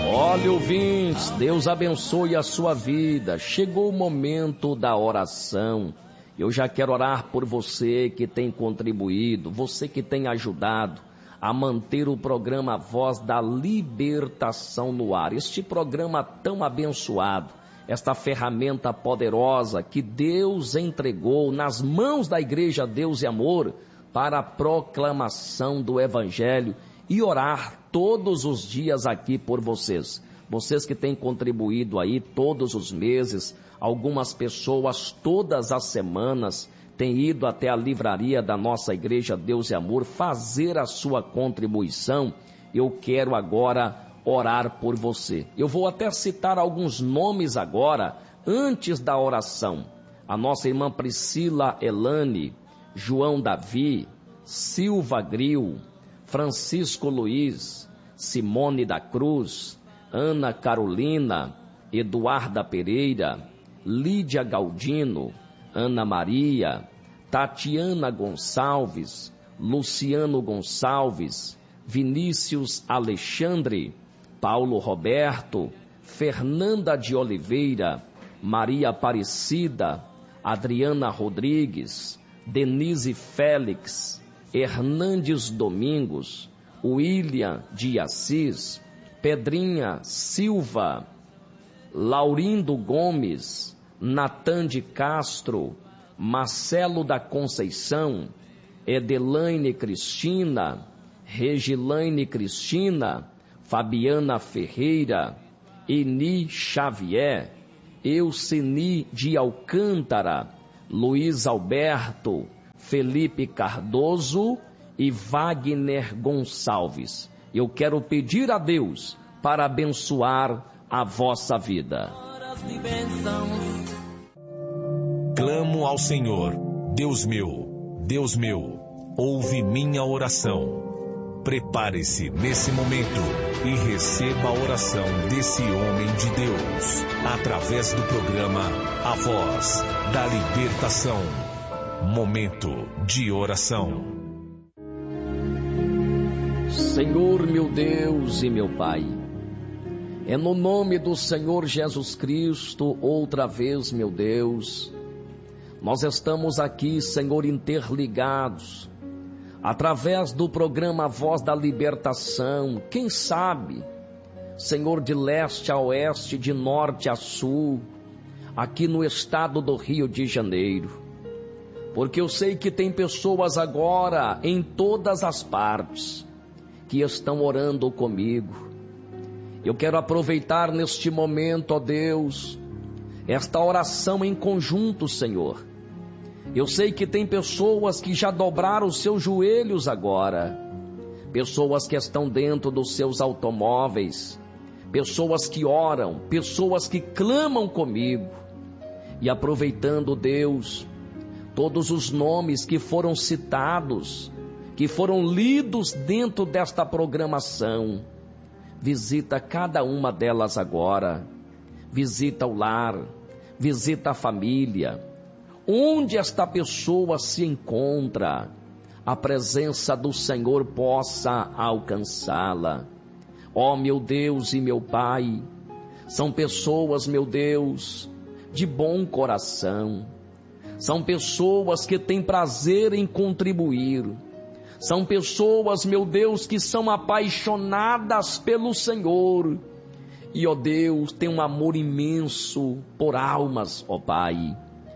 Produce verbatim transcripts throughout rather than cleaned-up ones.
Olha, ouvintes, Deus abençoe a sua vida. Chegou o momento da oração. Eu já quero orar por você que tem contribuído, você que tem ajudado a manter o programa Voz da Libertação no ar. Este programa tão abençoado, esta ferramenta poderosa que Deus entregou nas mãos da Igreja Deus e Amor para a proclamação do Evangelho e orar todos os dias aqui por vocês. Vocês que têm contribuído aí todos os meses, algumas pessoas todas as semanas têm ido até a livraria da nossa Igreja Deus e Amor fazer a sua contribuição. Eu quero agora orar por você. Eu vou até citar alguns nomes agora, antes da oração. A nossa irmã Priscila Elane, João Davi, Silva Gril, Francisco Luiz, Simone da Cruz, Ana Carolina, Eduarda Pereira, Lídia Galdino, Ana Maria, Tatiana Gonçalves, Luciano Gonçalves, Vinícius Alexandre, Paulo Roberto, Fernanda de Oliveira, Maria Aparecida, Adriana Rodrigues, Denise Félix, Hernandes Domingos, William de Assis, Pedrinha Silva, Laurindo Gomes, Natan de Castro, Marcelo da Conceição, Edelaine Cristina, Regilaine Cristina, Fabiana Ferreira, Eni Xavier, Euceni de Alcântara, Luiz Alberto, Felipe Cardoso e Wagner Gonçalves. Eu quero pedir a Deus para abençoar a vossa vida. Clamo ao Senhor, Deus meu, Deus meu, ouve minha oração. Prepare-se nesse momento e receba a oração desse homem de Deus, através do programa A Voz da Libertação. Momento de oração. Senhor meu Deus e meu Pai, é no nome do Senhor Jesus Cristo, outra vez, meu Deus, nós estamos aqui, Senhor, interligados, através do programa Voz da Libertação. Quem sabe, Senhor, de leste a oeste, de norte a sul, aqui no estado do Rio de Janeiro, porque eu sei que tem pessoas agora em todas as partes que estão orando comigo. Eu quero aproveitar neste momento, ó Deus, esta oração em conjunto, Senhor. Eu sei que tem pessoas que já dobraram os seus joelhos agora, pessoas que estão dentro dos seus automóveis, pessoas que oram, pessoas que clamam comigo. E aproveitando, Deus, todos os nomes que foram citados, que foram lidos dentro desta programação, visita cada uma delas agora, visita o lar, visita a família, onde esta pessoa se encontra, a presença do Senhor possa alcançá-la. Ó meu Deus e meu Pai, são pessoas, meu Deus, de bom coração, são pessoas que têm prazer em contribuir, são pessoas, meu Deus, que são apaixonadas pelo Senhor, e ó Deus, tem um amor imenso por almas, ó Pai.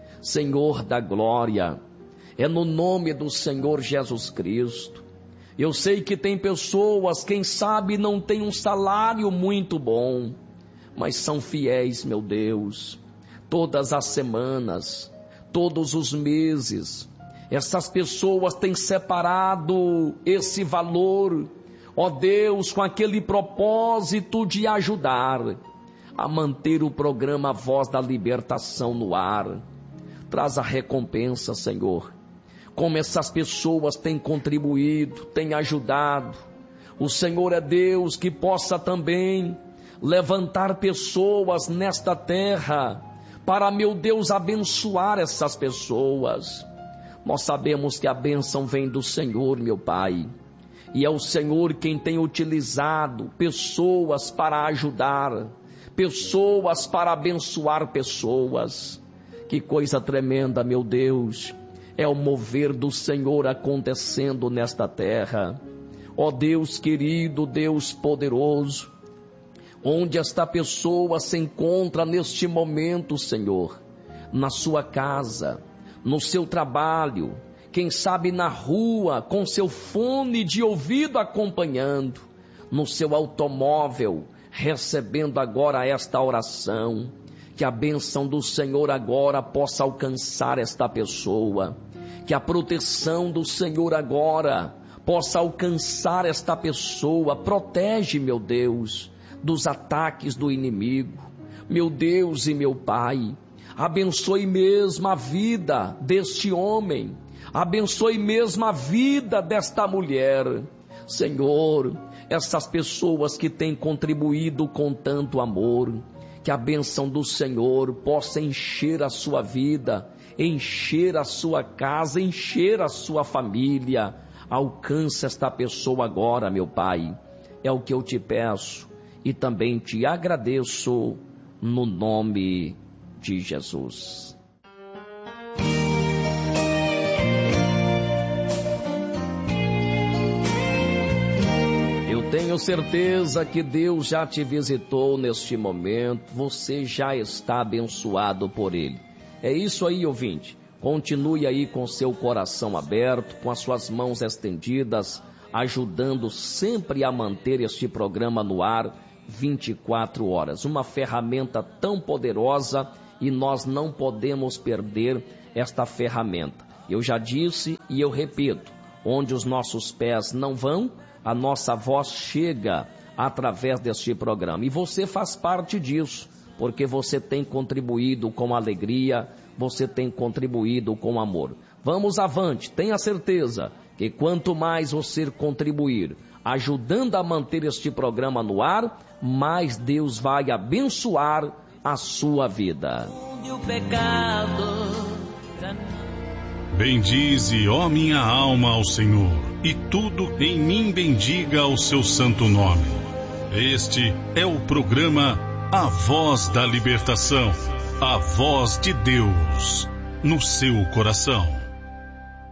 Senhor da glória, é no nome do Senhor Jesus Cristo. Eu sei que tem pessoas, quem sabe não tem um salário muito bom, mas são fiéis, meu Deus, todas as semanas, todos os meses, essas pessoas têm separado esse valor, ó Deus, com aquele propósito de ajudar a manter o programa Voz da Libertação no ar. Traz a recompensa, Senhor, como essas pessoas têm contribuído, têm ajudado. O Senhor é Deus que possa também levantar pessoas nesta terra, para, meu Deus, abençoar essas pessoas. Nós sabemos que a bênção vem do Senhor, meu Pai, E é o Senhor quem tem utilizado pessoas para ajudar, pessoas para abençoar pessoas. Que coisa tremenda, meu Deus, é o mover do Senhor acontecendo nesta terra. Ó Deus querido, Deus poderoso, onde esta pessoa se encontra neste momento, Senhor, na sua casa, no seu trabalho, quem sabe na rua, com seu fone de ouvido acompanhando, no seu automóvel, recebendo agora esta oração, que a bênção do Senhor agora possa alcançar esta pessoa, que a proteção do Senhor agora possa alcançar esta pessoa. Protege, meu Deus, dos ataques do inimigo, meu Deus e meu Pai. Abençoe mesmo a vida deste homem, abençoe mesmo a vida desta mulher. Senhor, essas pessoas que têm contribuído com tanto amor, que a bênção do Senhor possa encher a sua vida, encher a sua casa, encher a sua família. Alcança esta pessoa agora, meu Pai. É o que eu te peço e também te agradeço no nome de Jesus. Eu tenho certeza que Deus já te visitou neste momento, você já está abençoado por Ele. É isso aí, ouvinte. Continue aí com seu coração aberto, com as suas mãos estendidas, ajudando sempre a manter este programa no ar vinte e quatro horas. Uma ferramenta tão poderosa e nós não podemos perder esta ferramenta. Eu já disse e eu repito, onde os nossos pés não vão, a nossa voz chega através deste programa. E você faz parte disso, porque você tem contribuído com alegria, você tem contribuído com amor. Vamos avante, tenha certeza que quanto mais você contribuir, ajudando a manter este programa no ar, mais Deus vai abençoar a sua vida. Bendize, ó minha alma, ao Senhor, e tudo em mim bendiga o seu santo nome. Este é o programa A Voz da Libertação, a voz de Deus no seu coração.